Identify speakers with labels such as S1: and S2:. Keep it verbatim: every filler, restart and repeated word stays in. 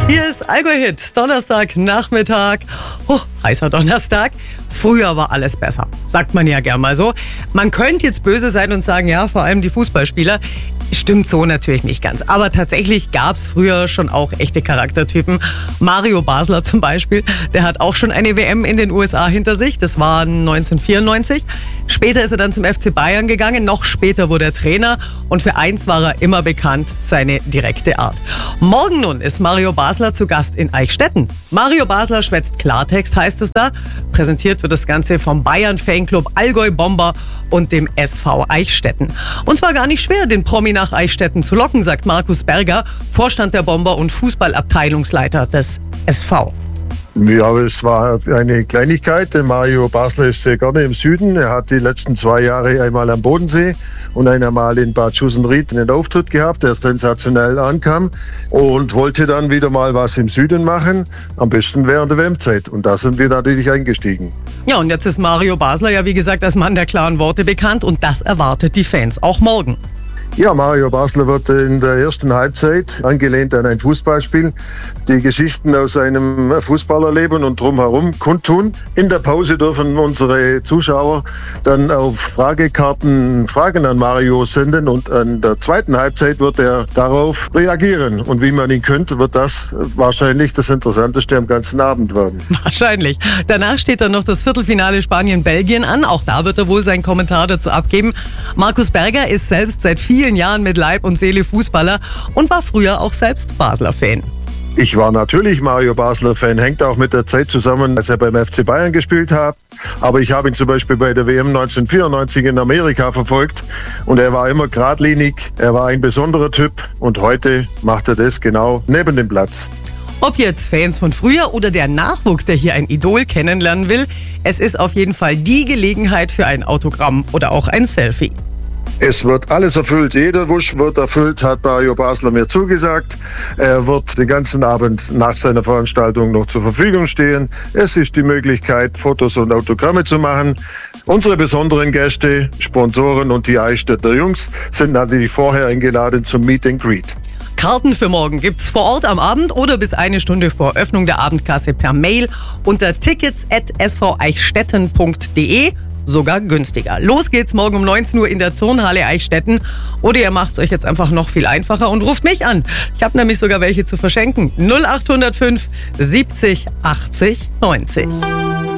S1: Hier ist Allgäu-Hit, Donnerstag, Nachmittag. Oh, heißer Donnerstag. Früher war alles besser, sagt man ja gern mal so. Man könnte jetzt böse sein und sagen, ja, vor allem die Fußballspieler. Stimmt so natürlich nicht ganz. Aber tatsächlich gab es früher schon auch echte Charaktertypen. Mario Basler zum Beispiel, der hat auch schon eine W M in den U S A hinter sich. Das war neunzehnhundertvierundneunzig. Später ist er dann zum F C Bayern gegangen. Noch später wurde er Trainer. Und für eins war er immer bekannt, seine direkte Art. Morgen nun ist Mario Basler zu Gast in Eichstätten. Mario Basler schwätzt Klartext, heißt es da. Präsentiert wird das Ganze vom Bayern-Fanclub Allgäu Bomber und dem S V Eichstätten. Und zwar gar nicht schwer, den Promi nach Eichstätten zu locken, sagt Markus Berger, Vorstand der Bomber und Fußballabteilungsleiter des S V.
S2: Ja, es war eine Kleinigkeit. Mario Basler ist sehr gerne im Süden. Er hat die letzten zwei Jahre einmal am Bodensee und einmal in Bad Schussenried einen Auftritt gehabt, der sensationell ankam und wollte dann wieder mal was im Süden machen, am besten während der W M-Zeit. Und da sind wir natürlich eingestiegen.
S1: Ja, und jetzt ist Mario Basler ja wie gesagt als Mann der klaren Worte bekannt und das erwartet die Fans auch morgen.
S2: Ja, Mario Basler wird in der ersten Halbzeit, angelehnt an ein Fußballspiel, die Geschichten aus seinem Fußballerleben und drumherum kundtun. In der Pause dürfen unsere Zuschauer dann auf Fragekarten Fragen an Mario senden und in der zweiten Halbzeit wird er darauf reagieren. Und wie man ihn kennt, wird das wahrscheinlich das Interessanteste am ganzen Abend werden.
S1: Wahrscheinlich. Danach steht dann noch das Viertelfinale Spanien-Belgien an. Auch da wird er wohl seinen Kommentar dazu abgeben. Markus Berger ist selbst seit vielen Jahren mit Leib und Seele Fußballer und war früher auch selbst Basler-Fan.
S2: Ich war natürlich Mario Basler-Fan, hängt auch mit der Zeit zusammen, als er beim F C Bayern gespielt hat. Aber ich habe ihn zum Beispiel bei der W M neunzehnhundertvierundneunzig in Amerika verfolgt und er war immer geradlinig, er war ein besonderer Typ und heute macht er das genau neben dem Platz.
S1: Ob jetzt Fans von früher oder der Nachwuchs, der hier ein Idol kennenlernen will, es ist auf jeden Fall die Gelegenheit für ein Autogramm oder auch ein Selfie.
S2: Es wird alles erfüllt, jeder Wunsch wird erfüllt, hat Mario Basler mir zugesagt. Er wird den ganzen Abend nach seiner Veranstaltung noch zur Verfügung stehen. Es ist die Möglichkeit, Fotos und Autogramme zu machen. Unsere besonderen Gäste, Sponsoren und die Eichstätter Jungs sind natürlich vorher eingeladen zum Meet and Greet.
S1: Karten für morgen gibt's vor Ort am Abend oder bis eine Stunde vor Öffnung der Abendkasse per Mail unter tickets at s v eichstätten punkt de. Sogar günstiger. Los geht's morgen um neunzehn Uhr in der Turnhalle Eichstätten. Oder ihr macht's euch jetzt einfach noch viel einfacher und ruft mich an. Ich habe nämlich sogar welche zu verschenken. null acht null fünf siebzig achtzig neunzig.